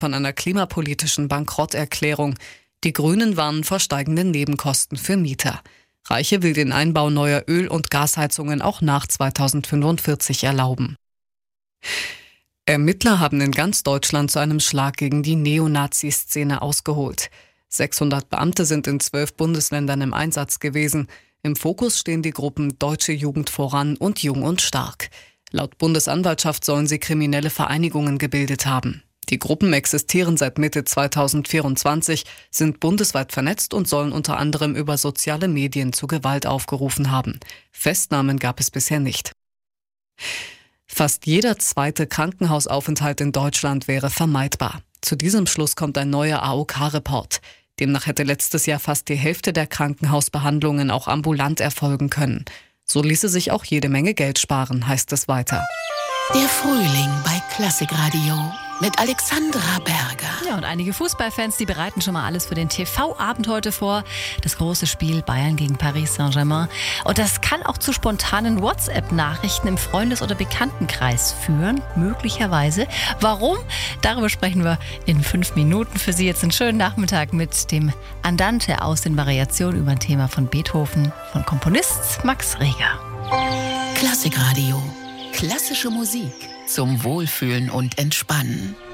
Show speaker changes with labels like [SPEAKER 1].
[SPEAKER 1] von einer klimapolitischen Bankrotterklärung. Die Grünen warnen vor steigenden Nebenkosten für Mieter. Reiche will den Einbau neuer Öl- und Gasheizungen auch nach 2045 erlauben. Ermittler haben in ganz Deutschland zu einem Schlag gegen die Neonazi-Szene ausgeholt. 600 Beamte sind in 12 Bundesländern im Einsatz gewesen. Im Fokus stehen die Gruppen Deutsche Jugend voran und Jung und Stark. Laut Bundesanwaltschaft sollen sie kriminelle Vereinigungen gebildet haben. Die Gruppen existieren seit Mitte 2024, sind bundesweit vernetzt und sollen unter anderem über soziale Medien zu Gewalt aufgerufen haben. Festnahmen gab es bisher nicht. Fast jeder zweite Krankenhausaufenthalt in Deutschland wäre vermeidbar. Zu diesem Schluss kommt ein neuer AOK-Report. Demnach hätte letztes Jahr fast die Hälfte der Krankenhausbehandlungen auch ambulant erfolgen können. So ließe sich auch jede Menge Geld sparen, heißt es weiter.
[SPEAKER 2] Der Frühling bei Klassikradio mit Alexandra Berger.
[SPEAKER 3] Ja, und einige Fußballfans, die bereiten schon mal alles für den TV-Abend heute vor. Das große Spiel Bayern gegen Paris Saint-Germain. Und das kann auch zu spontanen WhatsApp-Nachrichten im Freundes- oder Bekanntenkreis führen, möglicherweise. Warum? Darüber sprechen wir in 5 Minuten. Für Sie jetzt einen schönen Nachmittag mit dem Andante aus den Variationen über ein Thema von Beethoven von Komponist Max Reger.
[SPEAKER 2] Klassikradio. Klassische Musik zum Wohlfühlen und Entspannen.